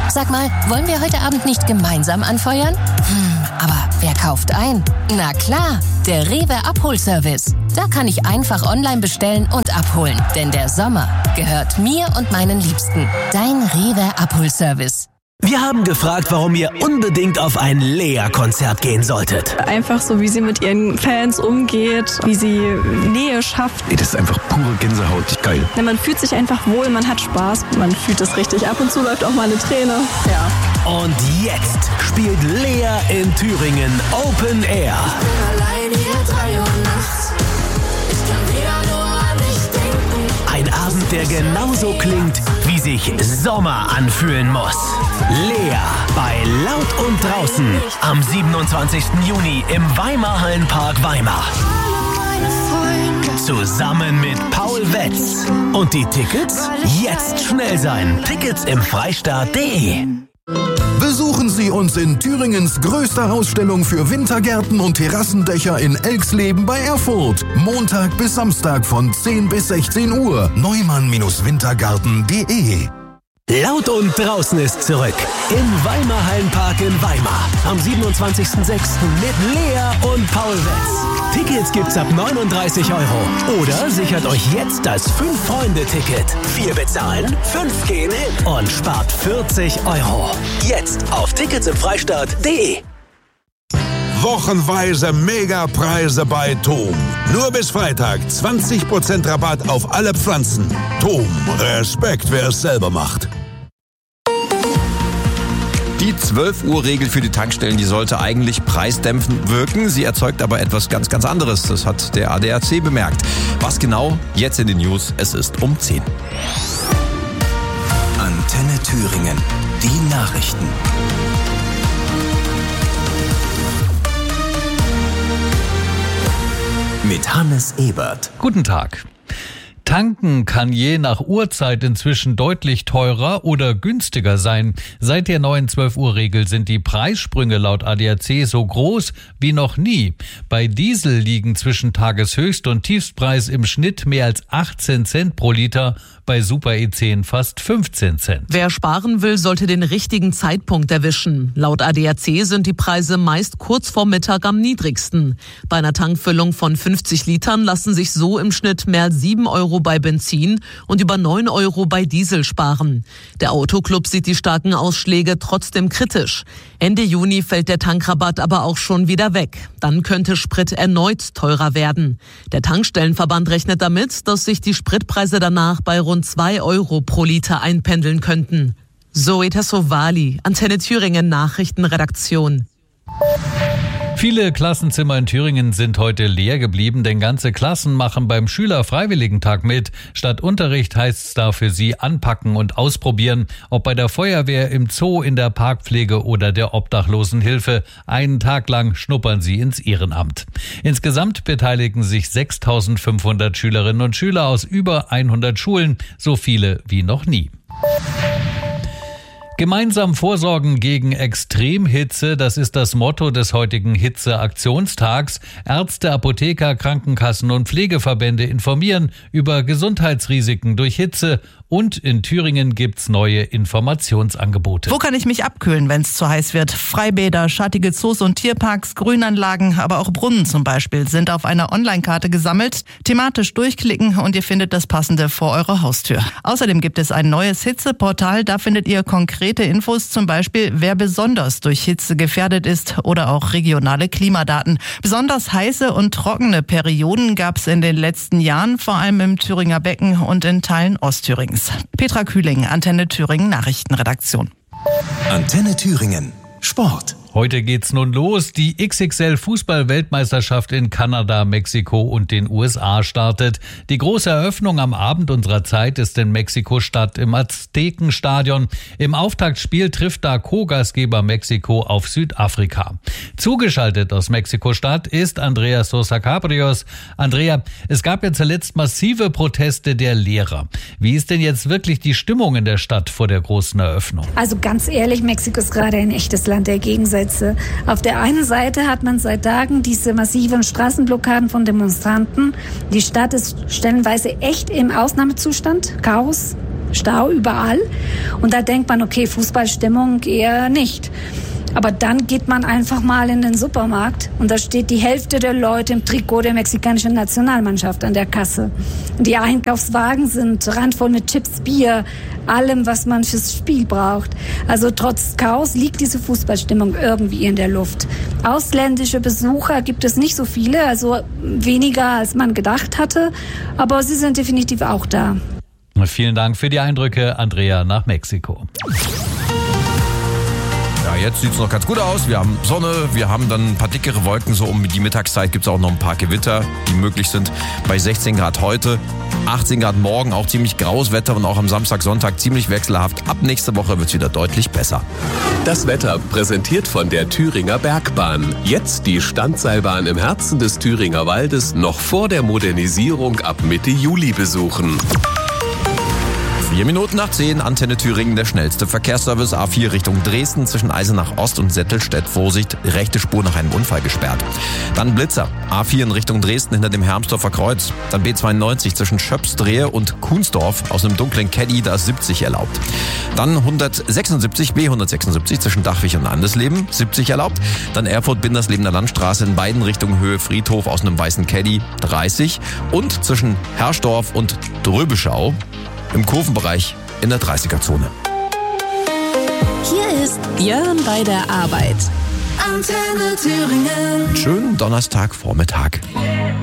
Sag mal, wollen wir heute Abend nicht gemeinsam anfeuern? Aber wer kauft ein? Na klar, der Rewe Abholservice. Da kann ich einfach online bestellen und abholen. Denn der Sommer gehört mir und meinen Liebsten. Dein Rewe Abholservice. Wir haben gefragt, warum ihr unbedingt auf ein Lea-Konzert gehen solltet. Einfach so, wie sie mit ihren Fans umgeht, wie sie Nähe schafft. Das ist einfach pure Gänsehaut, geil. Ja, man fühlt sich einfach wohl, man hat Spaß, man fühlt es richtig. Ab und zu läuft auch mal eine Träne. Ja. Und jetzt spielt Lea in Thüringen Open Air. Ich bin allein hier 3 Uhr nachts. Ich kann wieder nur an dich denken. Ein Abend, der genauso klingt, wie sich Sommer anfühlen muss. Lea bei Laut und Draußen am 27. Juni im Weimarhallenpark Weimar. Zusammen mit Paul Wetz. Und die Tickets? Jetzt schnell sein. Tickets im Freistaat.de. Besuchen Sie uns in Thüringens größter Ausstellung für Wintergärten und Terrassendächer in Elxleben bei Erfurt. Montag bis Samstag von 10 bis 16 Uhr. Neumann-Wintergarten.de. Laut und Draußen ist zurück im Weimarhallenpark in Weimar am 27.06. mit Lea und Paul Wetz. Tickets gibt's ab 39 € oder sichert euch jetzt das 5-Freunde-Ticket. 4 bezahlen, 5 gehen hin und spart 40 €. Jetzt auf ticketsimfreistaat.de. Wochenweise Megapreise bei TOM. Nur bis Freitag 20% Rabatt auf alle Pflanzen. TOM, Respekt, wer es selber macht. Die 12-Uhr-Regel für die Tankstellen, die sollte eigentlich preisdämpfend wirken. Sie erzeugt aber etwas ganz, ganz anderes. Das hat der ADAC bemerkt. Was genau? Jetzt in den News. Es ist um 10. Antenne Thüringen. Die Nachrichten. Mit Hannes Ebert. Guten Tag. Tanken kann je nach Uhrzeit inzwischen deutlich teurer oder günstiger sein. Seit der neuen 12-Uhr-Regel sind die Preissprünge laut ADAC so groß wie noch nie. Bei Diesel liegen zwischen Tageshöchst- und Tiefstpreis im Schnitt mehr als 18 Cent pro Liter, bei Super E10 fast 15 Cent. Wer sparen will, sollte den richtigen Zeitpunkt erwischen. Laut ADAC sind die Preise meist kurz vor Mittag am niedrigsten. Bei einer Tankfüllung von 50 Litern lassen sich so im Schnitt mehr als 7 € bei Benzin und über 9 € bei Diesel sparen. Der Autoclub sieht die starken Ausschläge trotzdem kritisch. Ende Juni fällt der Tankrabatt aber auch schon wieder weg. Dann könnte Sprit erneut teurer werden. Der Tankstellenverband rechnet damit, dass sich die Spritpreise danach bei rund 2 € pro Liter einpendeln könnten. Zoe Tassovali, Antenne Thüringen Nachrichtenredaktion. Viele Klassenzimmer in Thüringen sind heute leer geblieben, denn ganze Klassen machen beim Schülerfreiwilligentag mit. Statt Unterricht heißt es da für sie anpacken und ausprobieren, ob bei der Feuerwehr, im Zoo, in der Parkpflege oder der Obdachlosenhilfe. Einen Tag lang schnuppern sie ins Ehrenamt. Insgesamt beteiligen sich 6.500 Schülerinnen und Schüler aus über 100 Schulen, so viele wie noch nie. Gemeinsam vorsorgen gegen Extremhitze, das ist das Motto des heutigen Hitzeaktionstags. Ärzte, Apotheker, Krankenkassen und Pflegeverbände informieren über Gesundheitsrisiken durch Hitze. Und in Thüringen gibt's neue Informationsangebote. Wo kann ich mich abkühlen, wenn es zu heiß wird? Freibäder, schattige Zoos und Tierparks, Grünanlagen, aber auch Brunnen zum Beispiel sind auf einer Online-Karte gesammelt. Thematisch durchklicken und ihr findet das Passende vor eurer Haustür. Außerdem gibt es ein neues Hitzeportal. Da findet ihr konkrete Infos, zum Beispiel wer besonders durch Hitze gefährdet ist oder auch regionale Klimadaten. Besonders heiße und trockene Perioden gab es in den letzten Jahren, vor allem im Thüringer Becken und in Teilen Ostthürings. Petra Kühling, Antenne Thüringen Nachrichtenredaktion. Antenne Thüringen Sport. Heute geht's nun los. Die XXL-Fußball-Weltmeisterschaft in Kanada, Mexiko und den USA startet. Die große Eröffnung am Abend unserer Zeit ist in Mexiko-Stadt im Aztekenstadion. Im Auftaktspiel trifft da Co-Gastgeber Mexiko auf Südafrika. Zugeschaltet aus Mexiko-Stadt ist Andrea Sosa Cabrios. Andrea, es gab ja zuletzt massive Proteste der Lehrer. Wie ist denn jetzt wirklich die Stimmung in der Stadt vor der großen Eröffnung? Also ganz ehrlich, Mexiko ist gerade ein echtes Land der Gegensätze. Auf der einen Seite hat man seit Tagen diese massiven Straßenblockaden von Demonstranten. Die Stadt ist stellenweise echt im Ausnahmezustand, Chaos. Stau überall. Und da denkt man, okay, Fußballstimmung eher nicht. Aber dann geht man einfach mal in den Supermarkt und da steht die Hälfte der Leute im Trikot der mexikanischen Nationalmannschaft an der Kasse. Die Einkaufswagen sind randvoll mit Chips, Bier, allem, was man fürs Spiel braucht. Also trotz Chaos liegt diese Fußballstimmung irgendwie in der Luft. Ausländische Besucher gibt es nicht so viele, also weniger als man gedacht hatte, aber sie sind definitiv auch da. Vielen Dank für die Eindrücke, Andrea, nach Mexiko. Ja, jetzt sieht es noch ganz gut aus. Wir haben Sonne, wir haben dann ein paar dickere Wolken. So um die Mittagszeit gibt es auch noch ein paar Gewitter, die möglich sind. Bei 16 Grad heute, 18 Grad morgen, auch ziemlich graues Wetter und auch am Samstag, Sonntag ziemlich wechselhaft. Ab nächste Woche wird es wieder deutlich besser. Das Wetter präsentiert von der Thüringer Bergbahn. Jetzt die Standseilbahn im Herzen des Thüringer Waldes noch vor der Modernisierung ab Mitte Juli besuchen. 4 Minuten nach 10, Antenne Thüringen, der schnellste Verkehrsservice. A4 Richtung Dresden zwischen Eisenach Ost und Settelstedt. Vorsicht, rechte Spur nach einem Unfall gesperrt. Dann Blitzer, A4 in Richtung Dresden hinter dem Hermsdorfer Kreuz. Dann B92 zwischen Schöpsdrehe und Kuhnsdorf aus einem dunklen Caddy, da ist 70 erlaubt. Dann B176 zwischen Dachwig und Andesleben, 70 erlaubt. Dann Erfurt-Binderslebener Landstraße in beiden Richtungen Höhe Friedhof aus einem weißen Caddy, 30. Und zwischen Herrsdorf und Dröbeschau im Kurvenbereich in der 30er-Zone. Hier ist Björn bei der Arbeit. Antenne Thüringen. Schönen Donnerstagvormittag.